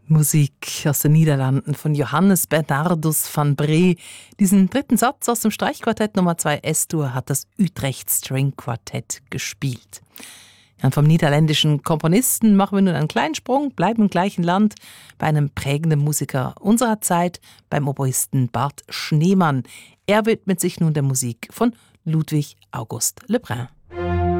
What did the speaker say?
Musik aus den Niederlanden von Johannes Bernardus van Bree. Diesen dritten Satz aus dem Streichquartett Nummer 2 S-Dur hat das Utrecht String Quartett gespielt. Ja, und vom niederländischen Komponisten machen wir nun einen kleinen Sprung, bleiben im gleichen Land bei einem prägenden Musiker unserer Zeit, beim Oboisten Bart Schneemann. Er widmet sich nun der Musik von Ludwig August Le Brun.